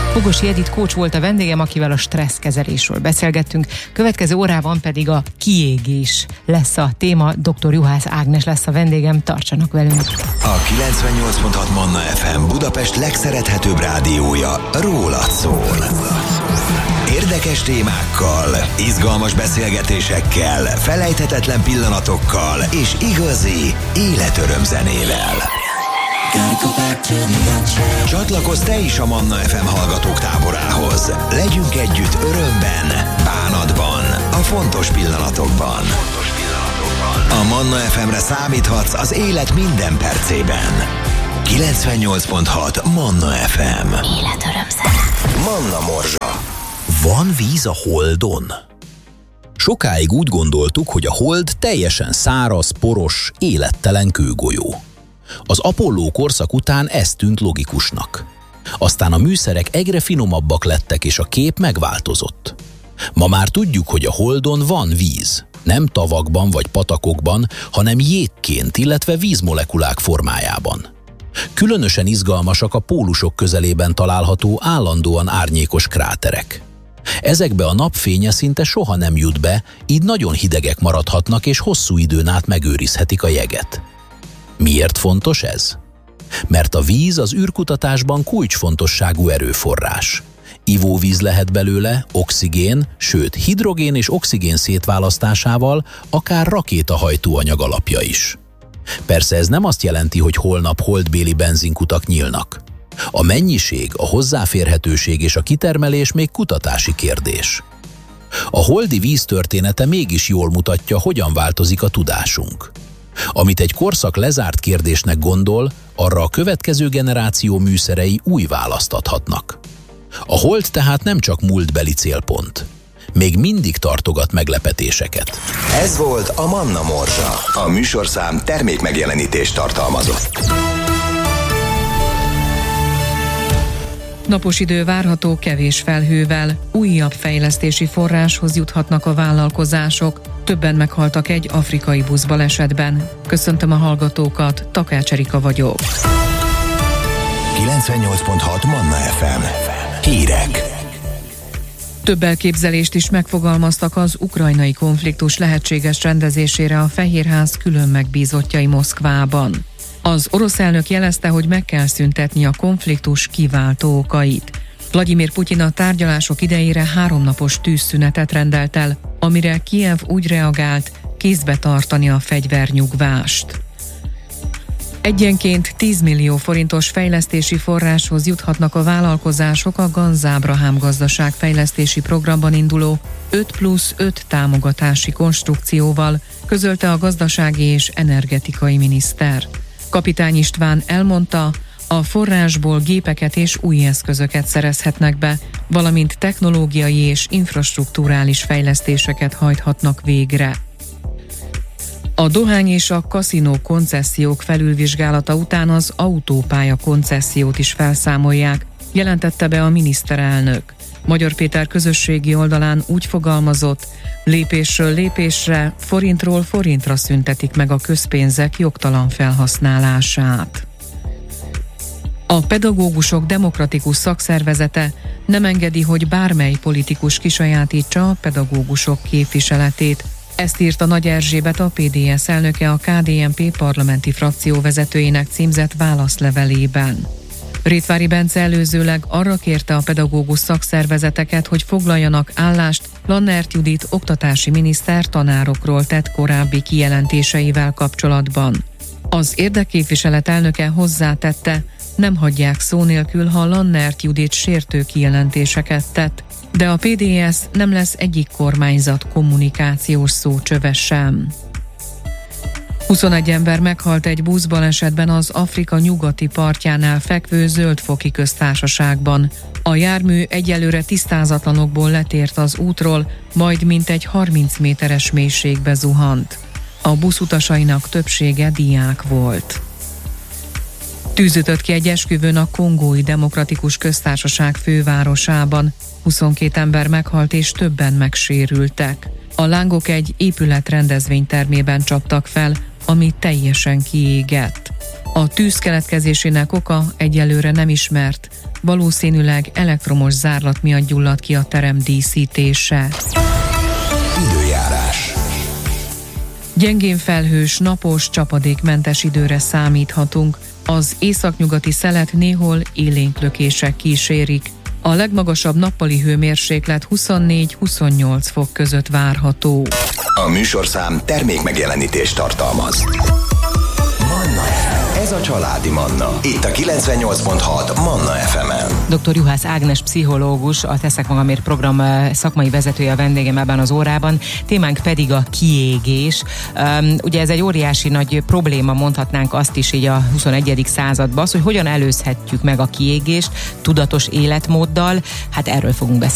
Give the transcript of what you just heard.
Fogosi Edith coach volt a vendégem, akivel a stresszkezelésről beszélgettünk. Következő órában pedig a kiégés lesz a téma. Dr. Juhász Ágnes lesz a vendégem, tartsanak velünk. A 98.6 Manna FM Budapest legszerethetőbb rádiója rólad szól. Érdekes témákkal, izgalmas beszélgetésekkel, felejthetetlen pillanatokkal és igazi életörömzenével. Csatlakozz te is a Manna FM hallgatók táborához. Legyünk együtt örömben, bánatban, a fontos pillanatokban. A Manna FM-re számíthatsz az élet minden percében. 98.6 Manna FM. Életörömzene. Manna Morzsa. Van víz a Holdon? Sokáig úgy gondoltuk, hogy a Hold teljesen száraz, poros, élettelen kőgolyó. Az Apolló korszak után ez tűnt logikusnak. Aztán a műszerek egyre finomabbak lettek, és a kép megváltozott. Ma már tudjuk, hogy a Holdon van víz. Nem tavakban vagy patakokban, hanem jégként, illetve vízmolekulák formájában. Különösen izgalmasak a pólusok közelében található állandóan árnyékos kráterek. Ezekbe a napfénye szinte soha nem jut be, így nagyon hidegek maradhatnak, és hosszú időn át megőrizhetik a jeget. Miért fontos ez? Mert a víz az űrkutatásban kulcsfontosságú erőforrás. Ivóvíz lehet belőle, oxigén, sőt hidrogén és oxigén szétválasztásával akár rakétahajtóanyag alapja is. Persze ez nem azt jelenti, hogy holnap holdbéli benzinkutak nyílnak. A mennyiség, a hozzáférhetőség és a kitermelés még kutatási kérdés. A holdi víz története mégis jól mutatja, hogyan változik a tudásunk. Amit egy korszak lezárt kérdésnek gondol, arra a következő generáció műszerei új választ adhatnak. A Hold tehát nem csak múltbeli célpont. Még mindig tartogat meglepetéseket. Ez volt a Manna Morzsa. A műsorszám termékmegjelenítést tartalmazott. Napos idő várható kevés felhővel, újabb fejlesztési forráshoz juthatnak a vállalkozások. Többen meghaltak egy afrikai buszbalesetben. Köszöntöm a hallgatókat, Takács Erika vagyok. 98.6 Manna FM. Hírek. Több elképzelést is megfogalmaztak az ukrajnai konfliktus lehetséges rendezésére a Fehérház külön megbízottjai Moszkvában. Az orosz elnök jelezte, hogy meg kell szüntetni a konfliktus kiváltó okait. Vladimir Putyin a tárgyalások idejére 3 napos tűzszünetet rendelt el, amire Kijev úgy reagált, kézbe tartani a fegyvernyugvást. Egyenként 10 millió forintos fejlesztési forráshoz juthatnak a vállalkozások a Ganz Ábrahám gazdaságfejlesztési programban induló 5+5 támogatási konstrukcióval, közölte a gazdasági és energetikai miniszter. Kapitány István elmondta, a forrásból gépeket és új eszközöket szerezhetnek be, valamint technológiai és infrastrukturális fejlesztéseket hajthatnak végre. A dohány és a kaszinó koncesziók felülvizsgálata után az autópálya koncesziót is felszámolják, jelentette be a miniszterelnök. Magyar Péter közösségi oldalán úgy fogalmazott, lépésről lépésre, forintról forintra szüntetik meg a közpénzek jogtalan felhasználását. A Pedagógusok Demokratikus Szakszervezete nem engedi, hogy bármely politikus kisajátítsa a pedagógusok képviseletét. Ezt írta Nagy Erzsébet, a PDS elnöke a KDNP parlamenti frakció vezetőjének címzett válaszlevelében. Rétvári Bence előzőleg arra kérte a pedagógus szakszervezeteket, hogy foglaljanak állást Lannert Judit oktatási miniszter tanárokról tett korábbi kijelentéseivel kapcsolatban. Az érdekképviselet elnöke hozzátette, nem hagyják szó nélkül, ha Lannert Judit sértő kijelentéseket tett, de a PDS nem lesz egyik kormányzat kommunikációs szócsöve sem. 21 ember meghalt egy buszbalesetben az Afrika nyugati partjánál fekvő Zöld-foki köztársaságban. A jármű egyelőre tisztázatlanokból letért az útról, majd mintegy 30 méteres mélységbe zuhant. A busz utasainak többsége diák volt. Tűz ütött ki egy esküvőn a Kongói Demokratikus Köztársaság fővárosában. 22 ember meghalt és többen megsérültek. A lángok egy épület rendezvénytermében csaptak fel, ami teljesen kiégett. A tűz keletkezésének oka egyelőre nem ismert. Valószínűleg elektromos zárlat miatt gyulladt ki a terem díszítése. Időjárás. Gyengén felhős, napos, csapadékmentes időre számíthatunk. Az északnyugati szelet néhol élénk lökések kísérik. A legmagasabb nappali hőmérséklet 24-28 fok között várható. A műsorszám termékmegjelenítést tartalmaz. Manna FM. Ez a családi Manna. Itt a 98.6 Manna FM-en. Dr. Juhász Ágnes pszichológus, a Teszek Magamért program szakmai vezetője a vendégem ebben az órában. Témánk pedig a kiégés. Ugye ez egy óriási nagy probléma, mondhatnánk azt is így a 21. században, az, hogy hogyan előzhetjük meg a kiégést tudatos életmóddal. Hát erről fogunk beszélni